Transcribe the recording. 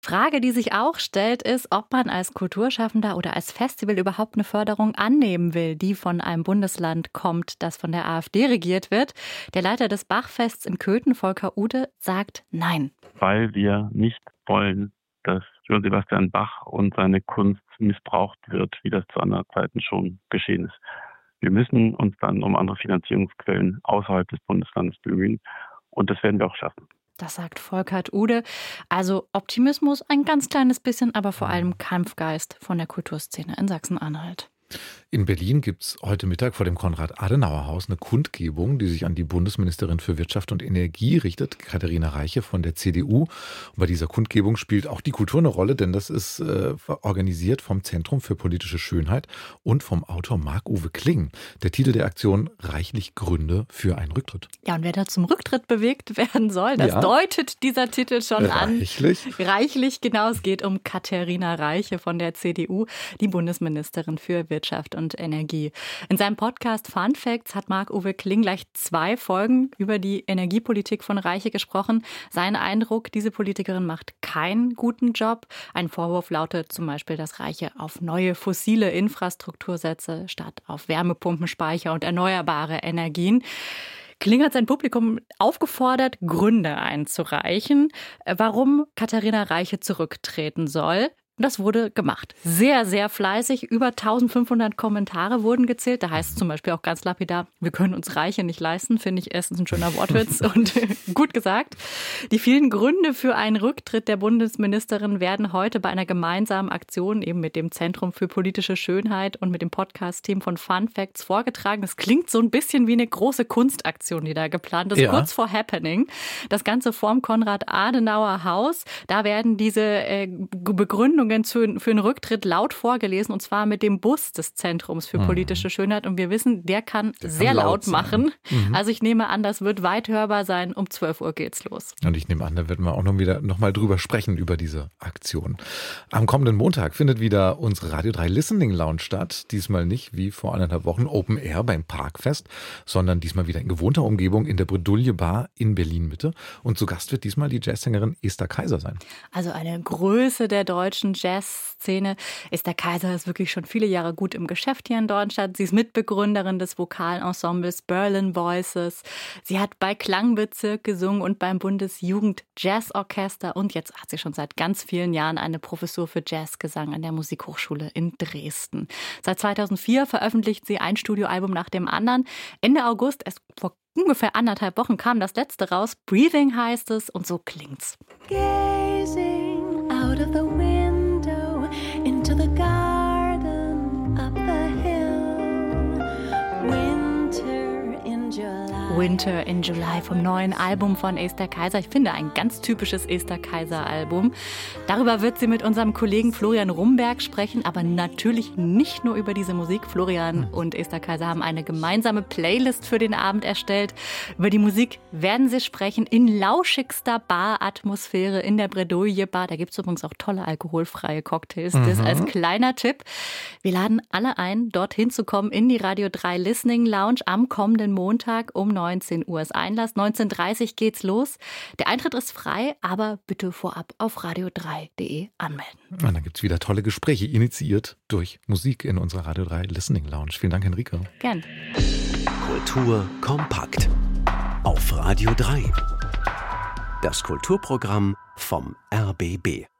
Frage, die sich auch stellt, ist, ob man als Kulturschaffender oder als Festival überhaupt eine Förderung annehmen will, die von einem Bundesland kommt, das von der AfD regiert wird. Der Leiter des Bachfests in Köthen, Volker Ude, sagt nein. Weil wir nicht wollen, dass Johann Sebastian Bach und seine Kunst missbraucht wird, wie das zu anderen Zeiten schon geschehen ist. Wir müssen uns dann um andere Finanzierungsquellen außerhalb des Bundeslandes bemühen und das werden wir auch schaffen. Das sagt Volkert Ude. Also Optimismus, ein ganz kleines bisschen, aber vor allem Kampfgeist von der Kulturszene in Sachsen-Anhalt. In Berlin gibt es heute Mittag vor dem Konrad-Adenauer-Haus eine Kundgebung, die sich an die Bundesministerin für Wirtschaft und Energie richtet, Katharina Reiche von der CDU. Und bei dieser Kundgebung spielt auch die Kultur eine Rolle, denn das ist organisiert vom Zentrum für politische Schönheit und vom Autor Marc-Uwe Kling. Der Titel der Aktion: Reichlich Gründe für einen Rücktritt. Ja, und wer da zum Rücktritt bewegt werden soll, das deutet dieser Titel schon an. Reichlich, genau. Es geht um Katharina Reiche von der CDU, die Bundesministerin für Wirtschaft und Energie. In seinem Podcast Fun Facts hat Marc-Uwe Kling gleich 2 Folgen über die Energiepolitik von Reiche gesprochen. Sein Eindruck, diese Politikerin macht keinen guten Job. Ein Vorwurf lautet zum Beispiel, dass Reiche auf neue fossile Infrastruktur setze, statt auf Wärmepumpenspeicher und erneuerbare Energien. Kling hat sein Publikum aufgefordert, Gründe einzureichen, warum Katharina Reiche zurücktreten soll. Das wurde gemacht. Sehr, sehr fleißig. Über 1500 Kommentare wurden gezählt. Da heißt es zum Beispiel auch ganz lapidar: Wir können uns Reiche nicht leisten. Finde ich erstens ein schöner Wortwitz und gut gesagt. Die vielen Gründe für einen Rücktritt der Bundesministerin werden heute bei einer gemeinsamen Aktion eben mit dem Zentrum für politische Schönheit und mit dem Podcast-Team von Fun Facts vorgetragen. Das klingt so ein bisschen wie eine große Kunstaktion, die da geplant ist, kurz vor Happening. Das Ganze vorm Konrad-Adenauer-Haus. Da werden diese Begründungen für einen Rücktritt laut vorgelesen, und zwar mit dem Bus des Zentrums für politische Schönheit. Und wir wissen, der kann sehr laut machen. Also ich nehme an, das wird weit hörbar sein. Um 12 Uhr geht's los. Und ich nehme an, da werden wir auch noch mal drüber sprechen, über diese Aktion. Am kommenden Montag findet wieder unsere Radio 3 Listening Lounge statt. Diesmal nicht wie vor 1,5 Wochen Open Air beim Parkfest, sondern diesmal wieder in gewohnter Umgebung in der Bredouille Bar in Berlin-Mitte. Und zu Gast wird diesmal die Jazzsängerin Esther Kaiser sein. Also eine Größe der deutschen Jazzszene. Esther Kaiser ist wirklich schon viele Jahre gut im Geschäft hier in Dornstadt. Sie ist Mitbegründerin des Vokalensembles Berlin Voices. Sie hat bei Klangbezirk gesungen und beim Bundesjugend-Jazzorchester. Und jetzt hat sie schon seit ganz vielen Jahren eine Professur für Jazzgesang an der Musikhochschule in Dresden. Seit 2004 veröffentlicht sie ein Studioalbum nach dem anderen. Ende August, erst vor ungefähr 1,5 Wochen, kam das letzte raus. Breathing heißt es, und so klingt's. Gazing out of the window into the garden up the hill. Winter in July vom neuen Album von Esther Kaiser. Ich finde, ein ganz typisches Esther Kaiser-Album. Darüber wird sie mit unserem Kollegen Florian Rumberg sprechen, aber natürlich nicht nur über diese Musik. Florian und Esther Kaiser haben eine gemeinsame Playlist für den Abend erstellt. Über die Musik werden sie sprechen in lauschigster Bar-Atmosphäre in der Bredouille Bar. Da gibt es übrigens auch tolle alkoholfreie Cocktails. Das als kleiner Tipp. Wir laden alle ein, dorthin zu kommen in die Radio 3 Listening Lounge am kommenden Montag um 19 Uhr ist Einlass. 19:30 Uhr geht's los. Der Eintritt ist frei, aber bitte vorab auf radio3.de anmelden. Und dann gibt es wieder tolle Gespräche, initiiert durch Musik in unserer Radio 3 Listening Lounge. Vielen Dank, Henrike. Gern. Kultur kompakt auf Radio 3. Das Kulturprogramm vom RBB.